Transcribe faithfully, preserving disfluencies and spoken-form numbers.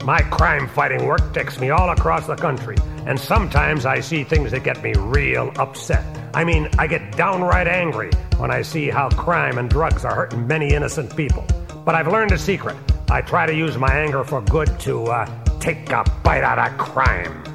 My crime-fighting work takes me all across the country, and sometimes I see things that get me real upset. I mean, I get downright angry when I see how crime and drugs are hurting many innocent people. But I've learned a secret. I try to use my anger for good to, uh, take a bite out of crime.